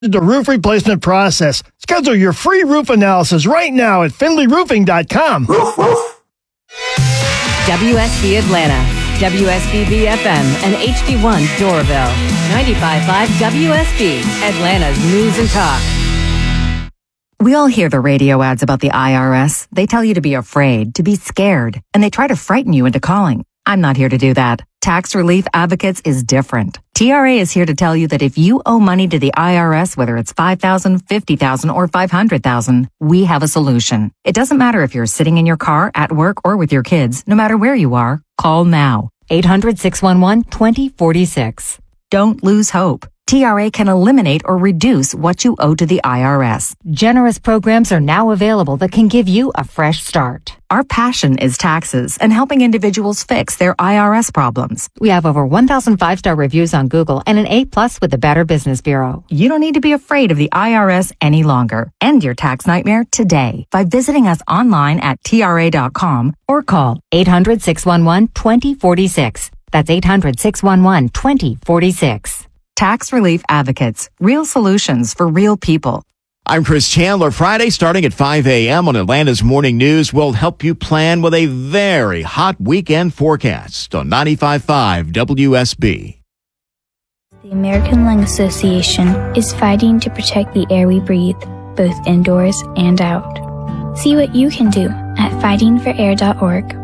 The roof replacement process. Schedule your free roof analysis right now at FindlayRoofing.com. Roof, roof. WSB Atlanta, WSBB FM, and HD1 Doraville. 95.5 WSB, Atlanta's News and Talk. We all hear the radio ads about the IRS. They tell you to be afraid, to be scared, and they try to frighten you into calling. I'm not here to do that. Tax Relief Advocates is different. TRA is here to tell you that if you owe money to the IRS, whether it's $5,000, $50,000, or $500,000, we have a solution. It doesn't matter if you're sitting in your car, at work, or with your kids. No matter where you are, call now. 800-611-2046. Don't lose hope. TRA can eliminate or reduce what you owe to the IRS. Generous programs are now available that can give you a fresh start. Our passion is taxes and helping individuals fix their IRS problems. We have over 1,000 5-star reviews on Google and an A+ with the Better Business Bureau. You don't need to be afraid of the IRS any longer. End your tax nightmare today by visiting us online at TRA.com or call 800-611-2046. That's 800-611-2046. Tax Relief Advocates. Real solutions for real people. I'm Chris Chandler. Friday, starting at 5 a.m. on Atlanta's Morning News, will help you plan with a very hot weekend forecast on 95.5 WSB. The American Lung Association is fighting to protect the air we breathe, both indoors and out. See what you can do at fightingforair.org.